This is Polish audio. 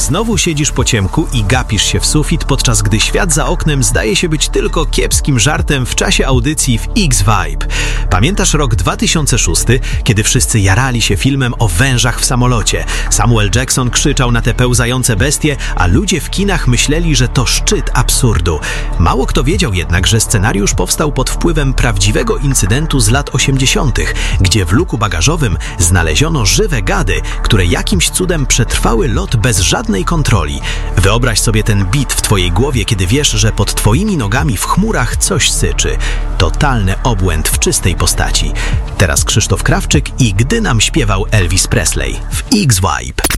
Znowu siedzisz po ciemku i gapisz się w sufit, podczas gdy świat za oknem zdaje się być tylko kiepskim żartem w czasie audycji w X-Vibe. Pamiętasz rok 2006, kiedy wszyscy jarali się filmem o wężach w samolocie? Samuel Jackson krzyczał na te pełzające bestie, a ludzie w kinach myśleli, że to szczyt absurdu. Mało kto wiedział jednak, że scenariusz powstał pod wpływem prawdziwego incydentu z lat 80., gdzie w luku bagażowym znaleziono żywe gady, które jakimś cudem przetrwały lot bez żadnej kontroli. Wyobraź sobie ten beat w twojej głowie, kiedy wiesz, że pod twoimi nogami w chmurach coś syczy. Totalny obłęd w czystej postaci. Teraz Krzysztof Krawczyk i Gdy nam śpiewał Elvis Presley w X-Vibe.